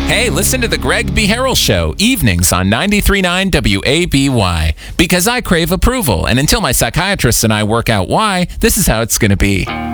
Hey, listen to the Greg B. Harrell Show, evenings on 93.9 WABY. Because I crave approval, and until my psychiatrist and I work out why, this is how it's going to be.